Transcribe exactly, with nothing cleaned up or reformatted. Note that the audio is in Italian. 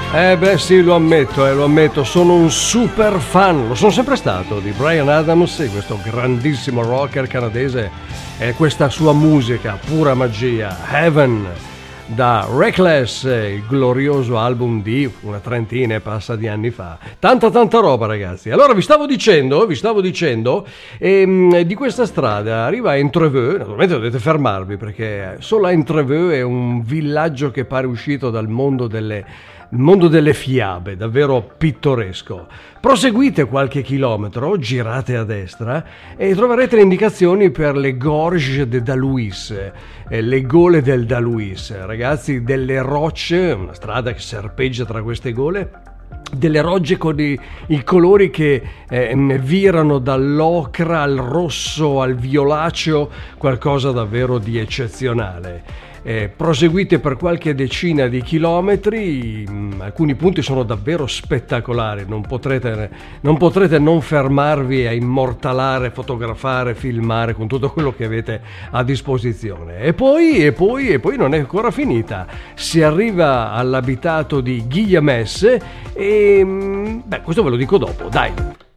Eh beh sì, lo ammetto, eh, lo ammetto, sono un super fan, lo sono sempre stato, di Bryan Adams, questo grandissimo rocker canadese, e questa sua musica, pura magia, Heaven, da Reckless, il glorioso album di una trentina e passa di anni fa. Tanta tanta roba, ragazzi. Allora vi stavo dicendo, vi stavo dicendo ehm, di questa strada, arriva a Entreveux, naturalmente dovete fermarvi perché solo a Entreveux è un villaggio che pare uscito dal mondo delle il mondo delle fiabe, davvero pittoresco. Proseguite qualche chilometro, girate a destra e troverete le indicazioni per le Gorges de Daluis, eh, le gole del Daluis, ragazzi, delle rocce, una strada che serpeggia tra queste gole, delle rocce con i, i colori che eh, virano dall'ocra al rosso al violaceo, qualcosa davvero di eccezionale. Eh, proseguite per qualche decina di chilometri, mh, alcuni punti sono davvero spettacolari, non potrete, non potrete non fermarvi a immortalare, fotografare, filmare con tutto quello che avete a disposizione. E poi, e poi, e poi non è ancora finita, si arriva all'abitato di Guillemesse e, mh, beh, questo ve lo dico dopo, dai.